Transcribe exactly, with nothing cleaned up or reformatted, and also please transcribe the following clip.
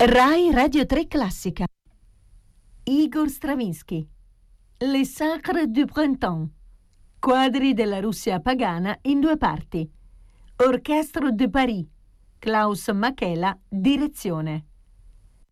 Rai Radio tre Classica. Igor Stravinsky. Les Sacres du Printemps. Quadri della Russia pagana in due parti. Orchestre de Paris. Klaus Makela, direzione.